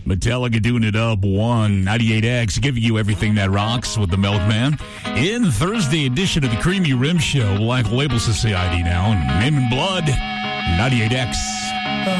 Metallica doing it up 98X, giving you everything that rocks with the Milkman. In Thursday edition of the Creamy Rim Show, Black Label Society now, and Name and Blood, 98X.